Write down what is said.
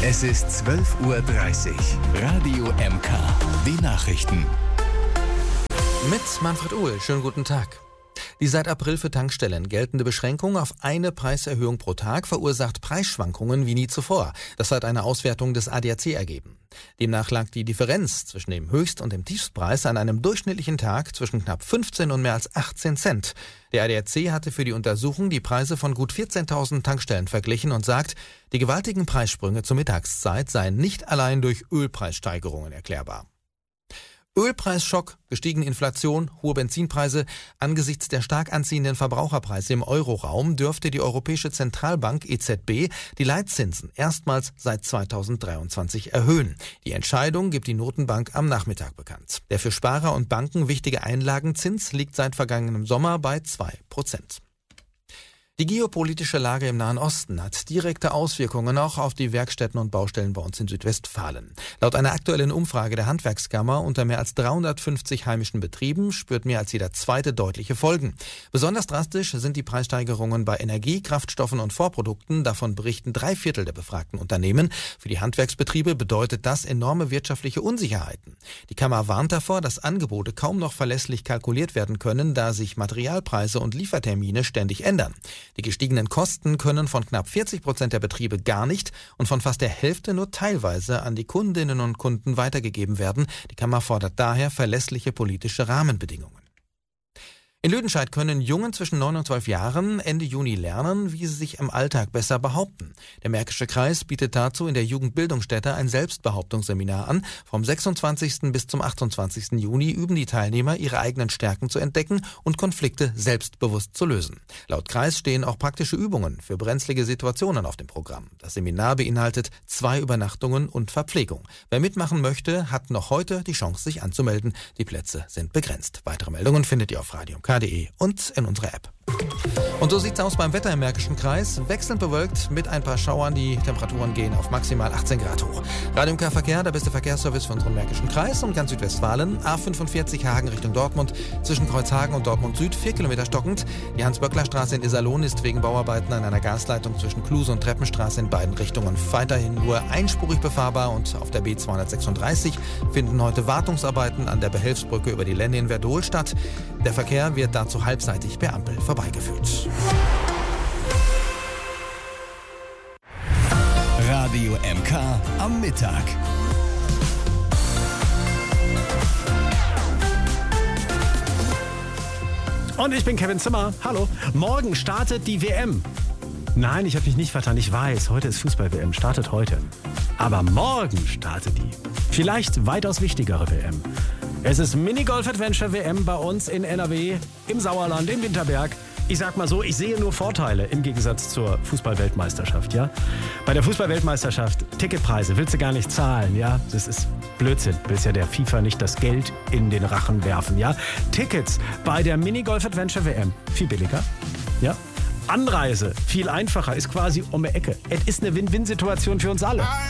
Es ist 12:30 Uhr. Radio MK. Die Nachrichten. Mit Manfred Uhl. Schönen guten Tag. Die seit April für Tankstellen geltende Beschränkung auf eine Preiserhöhung pro Tag verursacht Preisschwankungen wie nie zuvor. Das hat eine Auswertung des ADAC ergeben. Demnach lag die Differenz zwischen dem Höchst- und dem Tiefstpreis an einem durchschnittlichen Tag zwischen knapp 15 und mehr als 18 Cent. Der ADAC hatte für die Untersuchung die Preise von gut 14.000 Tankstellen verglichen und sagt, die gewaltigen Preissprünge zur Mittagszeit seien nicht allein durch Ölpreissteigerungen erklärbar. Ölpreisschock, gestiegene Inflation, hohe Benzinpreise. Angesichts der stark anziehenden Verbraucherpreise im Euroraum dürfte die Europäische Zentralbank EZB die Leitzinsen erstmals seit 2023 erhöhen. Die Entscheidung gibt die Notenbank am Nachmittag bekannt. Der für Sparer und Banken wichtige Einlagenzins liegt seit vergangenem Sommer bei 2%. Die geopolitische Lage im Nahen Osten hat direkte Auswirkungen auch auf die Werkstätten und Baustellen bei uns in Südwestfalen. Laut einer aktuellen Umfrage der Handwerkskammer unter mehr als 350 heimischen Betrieben spürt mehr als jeder zweite deutliche Folgen. Besonders drastisch sind die Preissteigerungen bei Energie, Kraftstoffen und Vorprodukten. Davon berichten 3/4 der befragten Unternehmen. Für die Handwerksbetriebe bedeutet das enorme wirtschaftliche Unsicherheiten. Die Kammer warnt davor, dass Angebote kaum noch verlässlich kalkuliert werden können, da sich Materialpreise und Liefertermine ständig ändern. Die gestiegenen Kosten können von knapp 40% der Betriebe gar nicht und von fast der Hälfte nur teilweise an die Kundinnen und Kunden weitergegeben werden. Die Kammer fordert daher verlässliche politische Rahmenbedingungen. In Lüdenscheid können Jungen zwischen 9 und 12 Jahren Ende Juni lernen, wie sie sich im Alltag besser behaupten. Der Märkische Kreis bietet dazu in der Jugendbildungsstätte ein Selbstbehauptungsseminar an. Vom 26. bis zum 28. Juni üben die Teilnehmer, ihre eigenen Stärken zu entdecken und Konflikte selbstbewusst zu lösen. Laut Kreis stehen auch praktische Übungen für brenzlige Situationen auf dem Programm. Das Seminar beinhaltet 2 Übernachtungen und Verpflegung. Wer mitmachen möchte, hat noch heute die Chance, sich anzumelden. Die Plätze sind begrenzt. Weitere Meldungen findet ihr auf radiomk.de und in unserer App. Und so sieht's aus beim Wetter im Märkischen Kreis. Wechselnd bewölkt mit ein paar Schauern. Die Temperaturen gehen auf maximal 18 Grad hoch. Radio MK Verkehr, der beste Verkehrsservice für unseren Märkischen Kreis und ganz Südwestfalen. A45 Hagen Richtung Dortmund. Zwischen Kreuzhagen und Dortmund Süd 4 Kilometer stockend. Die Hans-Böckler-Straße in Iserlohn ist wegen Bauarbeiten an einer Gasleitung zwischen Kluse und Treppenstraße in beiden Richtungen weiterhin nur einspurig befahrbar. Und auf der B236 finden heute Wartungsarbeiten an der Behelfsbrücke über die Lenne in Verdol statt. Der Verkehr wird dazu halbseitig per Ampel vorbeigeführt. Radio MK am Mittag. Und ich bin Kevin Zimmer. Hallo. Morgen startet die WM. Nein, ich habe mich nicht vertan. Ich weiß, heute ist Fußball-WM. Startet heute. Aber morgen startet die vielleicht weitaus wichtigere WM. Es ist Minigolf-Adventure-WM bei uns in NRW, im Sauerland, im Winterberg. Ich sag mal so, ich sehe nur Vorteile im Gegensatz zur Fußball-Weltmeisterschaft, ja. Bei der Fußball-Weltmeisterschaft, Ticketpreise willst du gar nicht zahlen, ja. Das ist Blödsinn. Willst ja der FIFA nicht das Geld in den Rachen werfen, ja. Tickets bei der Minigolf-Adventure-WM viel billiger, ja. Anreise viel einfacher, ist quasi um die Ecke. Es ist eine Win-Win-Situation für uns alle.